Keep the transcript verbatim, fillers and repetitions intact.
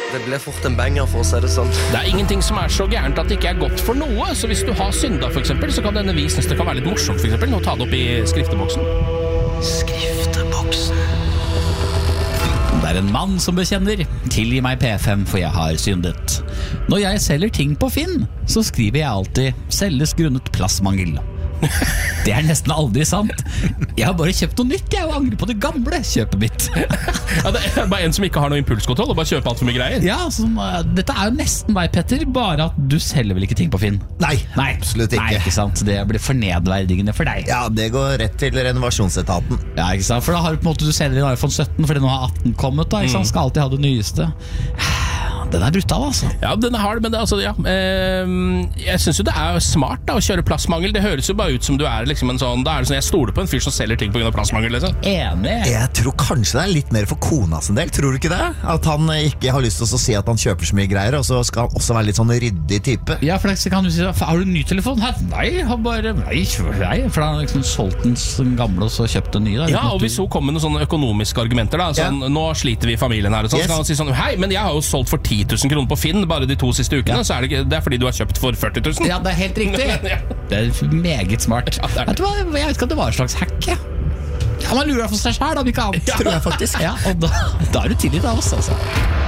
Det ble fort en banger, for å si det sånn. Det er ingenting som er så gærent at det ikke er godt for noe. Så hvis du har synda, for eksempel, så kan denne vi synes det kan være litt morsomt, for eksempel, å ta det opp i skrifteboksen. Skrifteboksen. Det er en mann som bekjenner. Tilgi meg P fem, for jeg har syndet. Når jeg selger ting på Finn, så skriver jeg alltid selges grunnet plassmangel. Det er nesten aldri sant. Jeg har bare kjøpt noe nytt, jeg, og angrer på det gamle kjøpet mitt. Ja, det er bare en som ikke har noe impulskontroll og bare kjøper alt for mye greier. Ja, så, uh, dette er jo nesten meg, Petter, bare at du selger vel ikke ting på Finn? Nei, Nei, absolutt ikke. Nei, ikke sant? Det blir for nedverdigende for deg. Ja, det går rett til renovasjonsetaten. Ja, ikke sant? For da har du på en måte, du selger en iPhone sytten, fordi nå har atten kommet da, ikke sant? Skal alltid ha det nyeste. Den er brutal, altså. Ja, den er hard, men det, altså, ja, eh, jeg synes jo det er smart da, å kjøre plassmangel. Det høres jo bare ut som du er liksom en sånn, da er det sånn, jeg stoler på en fyr som selger ting på grunn av plassmangel, liksom. Enig. Jeg tror kanskje det er litt mer for kona sin del, tror du ikke det? At han ikke har lyst til å si at han kjøper så mye greier, og så skal han også være litt sånn ryddig type. Ja, for det kan du si, har du en ny telefon? Her? Nei, har bare, nei, nei, for han har liksom solgt den gamle og så kjøpt den nye. Da. Ja, og hvis hun kommer med noen sånne økonomiske argumenter da, sånn, Ja. nå sliter vi i familien her og sånn, Yes. så kan han si sånn, hei, men jeg har jo solgt for ti tusen kroner på Finn bare de to siste ukene, Ja. så er det, ikke, det er fordi du har kjøpt for førti tusen. Ja, det er helt riktig. Ja. Det er meget smart. Ja, det er det. Vet du hva, jeg vet ikke at det var en slags hack, ja. Ja, man lurer for seg selv, da, om ikke annet. Tror jeg faktisk. Ja, og da, da er du tilgitt av oss, altså.